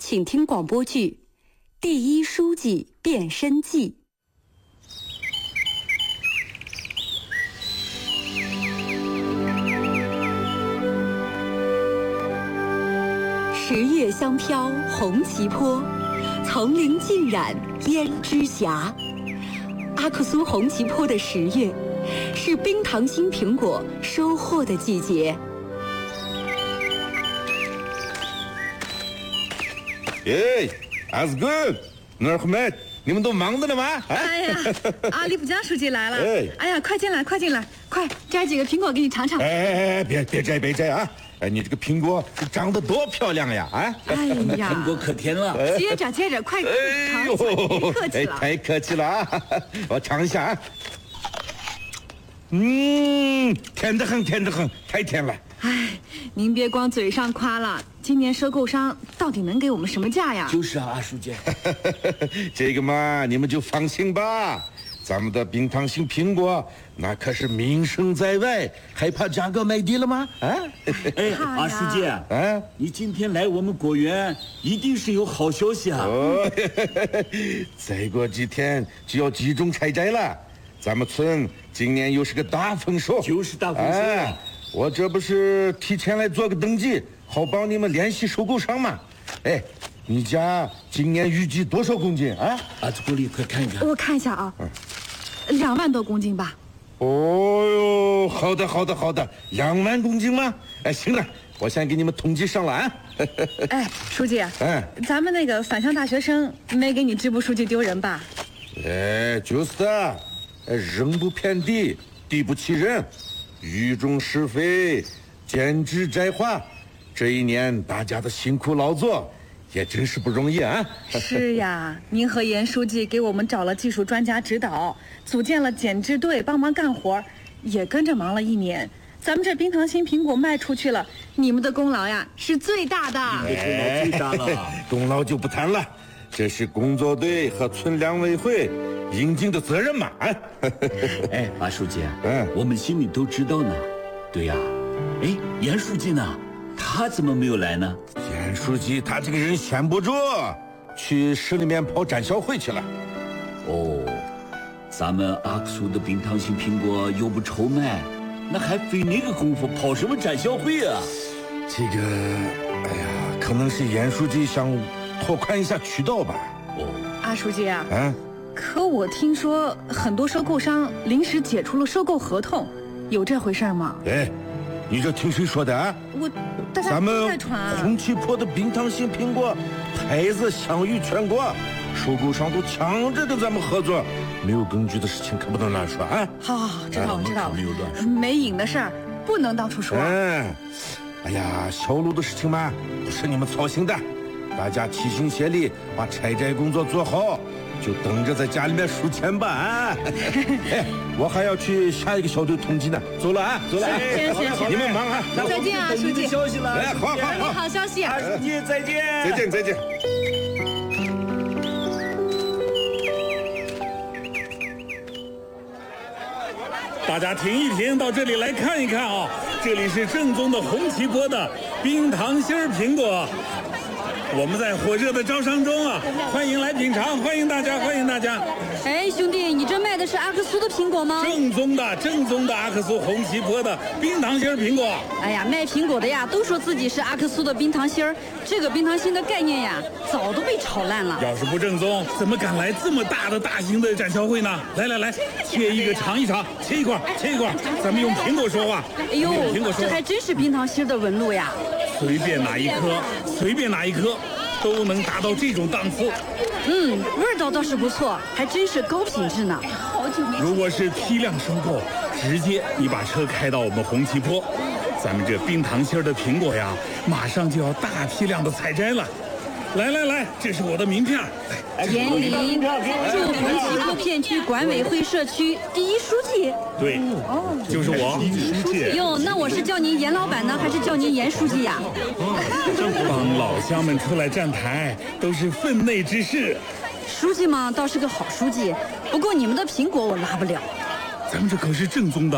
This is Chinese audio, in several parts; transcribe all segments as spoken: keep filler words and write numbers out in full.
请听广播剧《第一书记变身记》。十月香飘红旗坡，丛林尽染胭脂霞。阿克苏红旗坡的十月，是冰糖心苹果收获的季节。 耶 ，Asgul， 努尔赫梅，你们都忙着呢吗？啊、 哎呀，阿里卜江书记来了！ 哎， 哎呀，快进来，快进来，快摘几个苹果给你尝尝。 哎哎哎，别别摘，别摘啊！哎，你这个苹果长得多漂亮呀！啊， 哎呀， 苹果可甜了。 接着接着，快尝哎一下，别客气哎， 了。 太客气了啊！我尝一下啊。嗯，甜得很，甜得很，太甜了。 哎，您别光嘴上夸了，今年收购商到底能给我们什么价呀？ 就是啊，阿书记。 这个嘛，你们就放心吧。咱们的冰糖心苹果那可是名声在外，还怕价格卖低了吗？啊！ 哎，阿书记， 啊， 你今天来我们果园，一定是有好消息啊！ 哦，再过几天就要集中采摘了，咱们村今年又是个大丰收， 就是大丰收啊！ 哎，我这不是提前来做个登记，好帮你们联系收购商嘛？哎，你家今年预计多少公斤啊？ 阿祖古里，快看一看。 我看一下啊，两万多公斤吧。 哦哟，好的好的好的，两万公斤吗？哎，行了，我先给你们统计上了啊。 哎，书记， 哎， 咱们那个返乡大学生没给你支部书记丢人吧？ 哎，就是的，哎，人不偏地，地不欺人，雨中施肥，减脂摘花，这一年大家的辛苦劳作也真是不容易啊。 是呀，您和严书记给我们找了技术专家指导，组建了减脂队帮忙干活，也跟着忙了一年。咱们这冰糖心苹果卖出去了，你们的功劳呀是最大的。 你的功劳最大了， 功劳就不谈了，这是工作队和村粮委会应尽的责任嘛。啊， 哎，阿书记， 嗯， 我们心里都知道呢。对呀，哎，严书记呢？他怎么没有来呢？ 严书记他这个人闲不住，去市里面跑展销会去了。 哦，咱们阿克苏的冰糖心苹果又不愁卖，那还费那个功夫跑什么展销会啊？ 这个，哎呀，可能是严书记想拓宽一下渠道吧。 哦， 阿书记啊， 啊， 可我听说很多收购商临时解除了收购合同，有这回事吗？ 哎，你这听谁说的啊？ 我大家咱都在们传啊。 红旗坡的冰糖心苹果牌子享誉全国，收购商都抢着跟咱们合作，没有根据的事情可不能乱说啊。 好好好，知道了知道了， 没有乱说。 没影的事儿不能到处说。 嗯，哎呀，销路的事情嘛，不是你们操心的，大家齐心协力把采摘工作做好，就等着在家里面数钱吧啊！哎，我还要去下一个小队统计呢，走了啊，走了啊！ 行行行你们忙啊！ 再见啊，书记。 消息了， 哎，好好有好， 好消息。 阿书记再见， 再见再见。 大家停一停，到这里来看一看啊！这里是正宗的红旗坡的冰糖心儿苹果，我们在火热的招商中啊，欢迎来品尝，欢迎大家，欢迎大家！ 哎，兄弟，你这卖的是阿克苏的苹果吗？ 正宗的，正宗的阿克苏红旗坡的冰糖心儿苹果。 哎呀，卖苹果的呀，都说自己是阿克苏的冰糖心儿，这个冰糖心的概念呀，早都被炒烂了。 要是不正宗，怎么敢来这么大的大型的展销会呢？来来来，切一个尝一尝，切一块，切一块，咱们用苹果说话。 哎呦用苹果，说话， 这还真是冰糖心儿的纹路呀！ 随便哪一颗，随便哪一颗，都能达到这种档次。 嗯，味道倒是不错，还真是高品质呢。 如果是批量收购，直接你把车开到我们红旗坡，咱们这冰糖心儿的苹果呀，马上就要大批量的采摘了。来来来，这是我的名片。 严林，驻红旗坡片区管委会社区第一书记。 对，就是我。 哟，那我是叫您严老板呢，还是叫您严书记呀？ 帮老乡们出来站台，都是分内之事。 书记嘛，倒是个好书记，不过你们的苹果我拉不了。 咱们这可是正宗的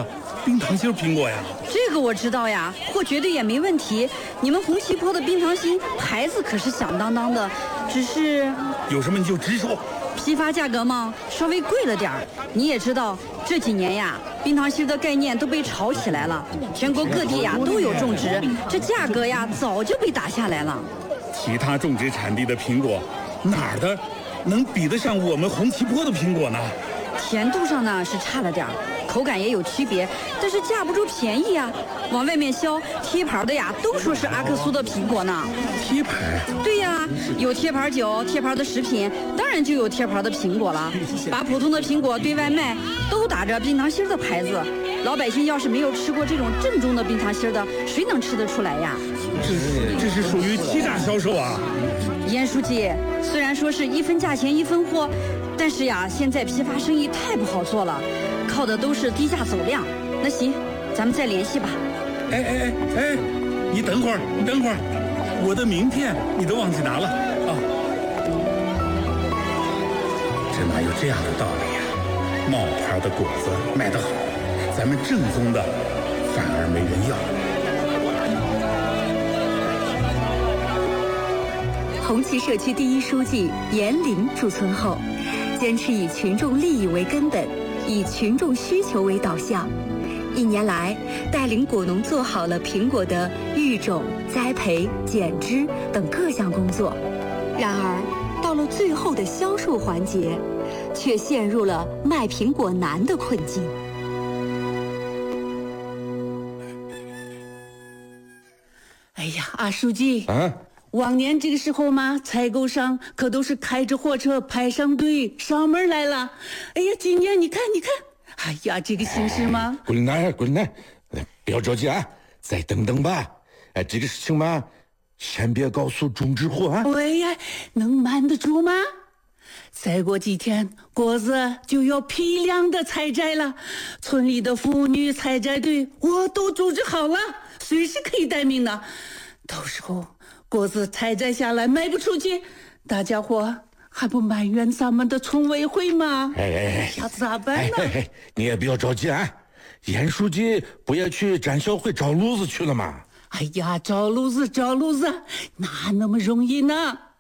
冰糖心苹果呀？ 这个我知道呀，货绝对也没问题。你们红旗坡的冰糖心牌子可是响当当的，只是有什么你就直说。 批发价格嘛，稍微贵了点儿。你也知道，这几年呀，冰糖心的概念都被炒起来了，全国各地呀都有种植，这价格呀早就被打下来了。 其他种植产地的苹果，哪儿的能比得上我们红旗坡的苹果呢？ 甜度上呢是差了点儿，口感也有区别，但是架不住便宜啊。往外面销贴牌的呀，都说是阿克苏的苹果呢。 贴牌？ 对呀，有贴牌酒、贴牌的食品，当然就有贴牌的苹果了。把普通的苹果对外卖，都打着冰糖心的牌子。老百姓要是没有吃过这种正宗的冰糖心的，谁能吃得出来呀？ 这这是属于欺诈销售啊！ 严书记，虽然说是一分价钱一分货，但是呀，现在批发生意太不好做了，靠的都是低价走量。那行，咱们再联系吧。 哎哎哎哎，你等会儿，你等会儿，我的名片你都忘记拿了啊！这哪有这样的道理呀？冒牌的果子卖得好，咱们正宗的反而没人要。 红旗社区第一书记严玲驻村后，坚持以群众利益为根本，以群众需求为导向。一年来，带领果农做好了苹果的育种、栽培、剪枝等各项工作。然而，到了最后的销售环节，却陷入了卖苹果难的困境。 哎呀，阿书记啊， 往年这个时候嘛，采购上可都是开着货车排上队上门来了。哎呀，今年你看，你看，哎呀，这个形势嘛， 桂林南，桂林南，不要着急啊，再等等吧。哎，这个事情嘛，先别告诉种植户啊。 哎呀，能瞒得住吗？再过几天，果子就要批量的采摘了，村里的妇女采摘队我都组织好了，随时可以待命的。到时候果子采摘下来卖不出去，大家伙还不埋怨咱们的村委会吗？ 哎哎哎， 要咋办呢？ 哎哎哎，你也不要着急啊。严书记不也去展销会找路子去了吗？ 哎呀，找路子找路子，哪那么容易呢？